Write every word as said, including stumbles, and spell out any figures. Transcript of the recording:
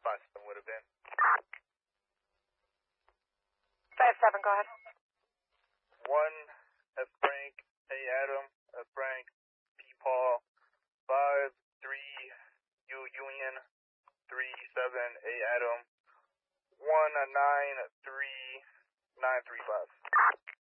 five seven would have been. Five seven, go ahead. One F Frank, A Adam, F Frank, P Paul, five three U Union, three seven A Adam, one nine three nine three five.